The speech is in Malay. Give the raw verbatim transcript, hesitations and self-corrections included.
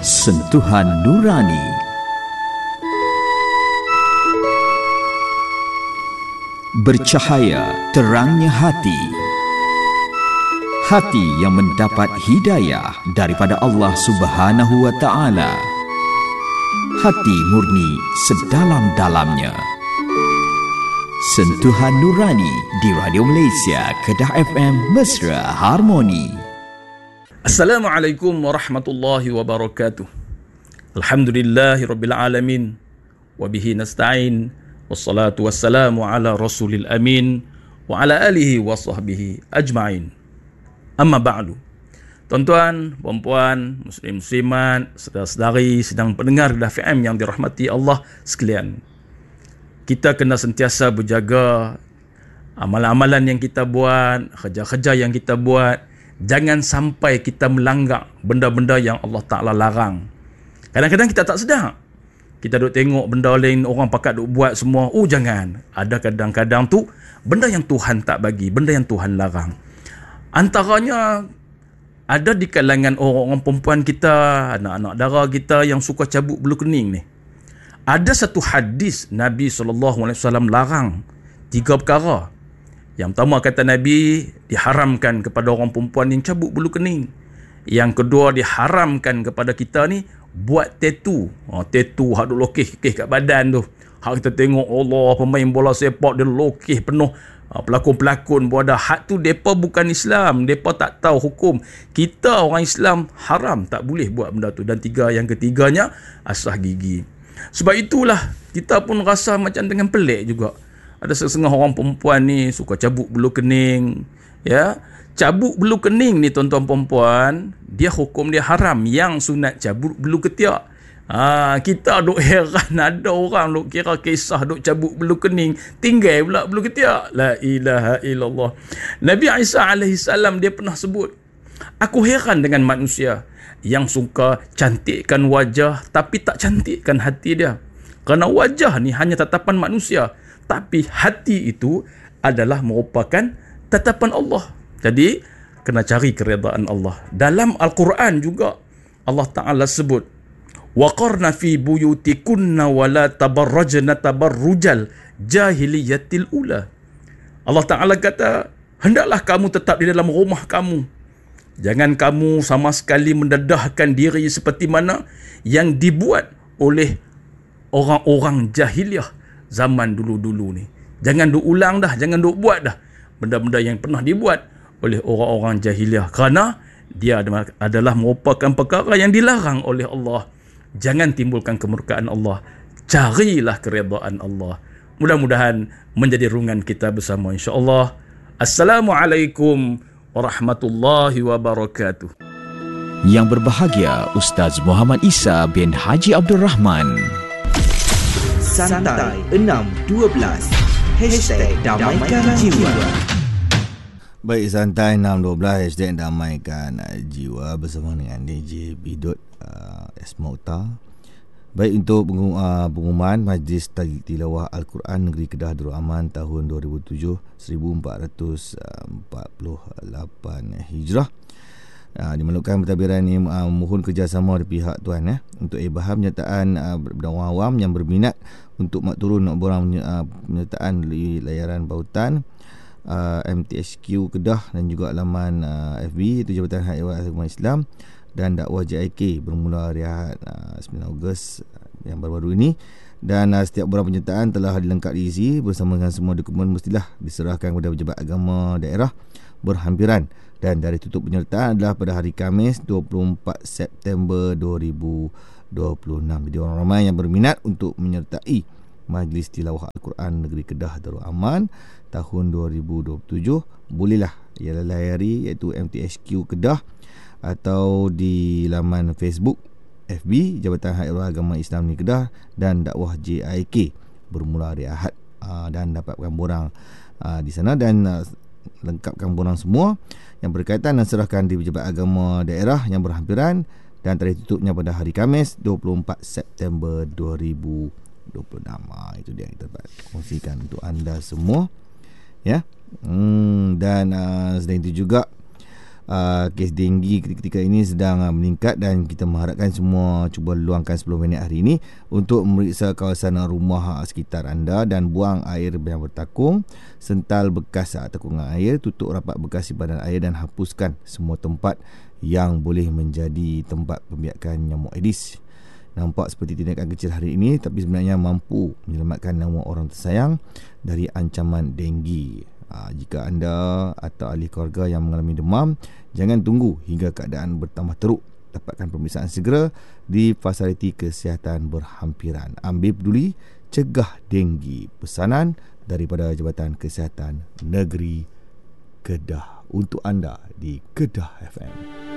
Sentuhan Nurani. Bercahaya terangnya hati. Hati yang mendapat hidayah daripada Allah Subhanahu wa Ta'ala. Hati murni sedalam-dalamnya. Sentuhan Nurani di Radio Malaysia, Kedah F M, Mesra Harmoni. Assalamualaikum warahmatullahi wabarakatuh. Alhamdulillahi rabbil alamin. Wabihi nasta'in. Wassalatu wassalamu ala rasulil amin. Wa ala alihi wa sahbihi ajma'in. Amma ba'du. Tuan-tuan, puan-puan, muslim-muslimat, saudara-saudari, sedang pendengar Kedah F M yang dirahmati Allah sekalian. Kita kena sentiasa berjaga amalan-amalan yang kita buat, kerja-kerja yang kita buat. Jangan sampai kita melanggar benda-benda yang Allah Ta'ala larang. Kadang-kadang kita tak sedar. Kita duk tengok benda lain, orang pakat duk buat semua. Oh jangan. Ada kadang-kadang tu benda yang Tuhan tak bagi, benda yang Tuhan larang. Antaranya ada di kalangan orang-orang perempuan kita, anak-anak dara kita yang suka cabut bulu kening ni. Ada satu hadis Nabi sallallahu alaihi wasallam larang tiga perkara. Yang pertama kata Nabi, diharamkan kepada orang perempuan yang cabut bulu kening. Yang kedua, diharamkan kepada kita ni buat tattoo. Ha, tattoo hak duk lokih-lokih kat badan tu. Hak kita tengok Allah pemain bola sepak dia lokih penuh. Ha, pelakon-pelakon pun ada. Hak tu depa bukan Islam, depa tak tahu hukum. Kita orang Islam haram, tak boleh buat benda tu. Dan tiga yang ketiganya, asah gigi. Sebab itulah kita pun rasa macam dengan pelik juga. Ada setengah orang perempuan ni suka cabut bulu kening, ya. Cabut bulu kening ni tuan-tuan perempuan, dia hukum dia haram. Yang sunat cabut bulu ketiak. Ha, kita duk heran ada orang duk kira kisah duk cabut bulu kening, tinggal pula bulu ketiak. La ilaha illallah. Nabi Isa alaihi salam dia pernah sebut, aku heran dengan manusia yang suka cantikkan wajah tapi tak cantikkan hati dia. Kerana wajah ni hanya tatapan manusia, tapi hati itu adalah merupakan tatapan Allah. Jadi kena cari keredaan Allah. Dalam Al-Quran juga Allah Ta'ala sebut, waqarna fi buyutikunna wala tabarrajna tabarrujal jahiliyatil ula. Allah Ta'ala kata, hendaklah kamu tetap di dalam rumah kamu. Jangan kamu sama sekali mendedahkan diri seperti mana yang dibuat oleh orang-orang jahiliah zaman dulu-dulu ni. Jangan duk ulang dah, jangan duk buat dah benda-benda yang pernah dibuat oleh orang-orang jahiliah. Kerana dia adalah merupakan perkara yang dilarang oleh Allah. Jangan timbulkan kemurkaan Allah. Carilah keredaan Allah. Mudah-mudahan menjadi rungan kita bersama, insya-Allah. Assalamualaikum warahmatullahi wabarakatuh. Yang berbahagia Ustaz Muhammad Isa bin Haji Abdul Rahman. Santai enam dua belas Hashtag Damaikan Jiwa. Baik, Santai enam dua belas Hashtag Damaikan Jiwa bersama dengan D J Bidot uh, Esmauta. Baik, untuk uh, pengumuman Majlis Tilawah Al-Quran Negeri Kedah Darul Aman tahun dua ribu tujuh seribu empat ratus empat puluh lapan Hijrah. Uh, dimaklumkan pentadbiran ini uh, mohon kerjasama dari pihak tuan eh, untuk ibaham penyertaan uh, orang awam yang berminat untuk mak turun nak borang uh, penyertaan di layaran pautan uh, M T H Q Kedah dan juga laman uh, F B itu Jabatan Hak Ehwal Agama Islam dan dakwah J I K bermula hari Ahad uh, sembilan Ogos uh, yang baru-baru ini. Dan uh, setiap borang penyertaan telah dilengkap diisi bersama dengan semua dokumen mestilah diserahkan kepada pejabat agama daerah berhampiran. Dan dari tutup penyertaan adalah pada hari Khamis dua puluh empat September dua ribu dua puluh enam. Jadi orang ramai yang berminat untuk menyertai Majlis Tilawah Al-Quran Negeri Kedah Darul Aman tahun dua ribu dua puluh tujuh, bolehlah ialah layari iaitu M T H Q Kedah atau di laman Facebook F B Jabatan Hak Ehwal Agama Islam Negeri Kedah dan dakwah J I K bermula hari Ahad, aa, dan dapatkan borang aa, di sana dan aa, lengkapkan borang semua yang berkaitan dan serahkan di pejabat agama daerah yang berhampiran dan tarikh tutupnya pada hari Khamis dua puluh empat September dua ribu dua puluh enam. Ha, itu dia yang kita dapat kongsikan untuk anda semua, ya. Hmm, dan uh, selain itu juga uh, kes denggi ketika ini sedang uh, meningkat, dan kita mengharapkan semua cuba luangkan sepuluh minit hari ini untuk memeriksa kawasan rumah sekitar anda dan buang air yang bertakung, sental bekas uh, tekungan air, tutup rapat bekas simpanan air dan hapuskan semua tempat yang boleh menjadi tempat pembiakan nyamuk Aedes. Nampak seperti tindakan kecil hari ini, tapi sebenarnya mampu menyelamatkan nyawa orang tersayang dari ancaman denggi. Ha, jika anda atau ahli keluarga yang mengalami demam, jangan tunggu hingga keadaan bertambah teruk. Dapatkan pemeriksaan segera di fasiliti kesihatan berhampiran. Ambil peduli, cegah denggi. Pesanan daripada Jabatan Kesihatan Negeri Kedah untuk anda di Kedah F M.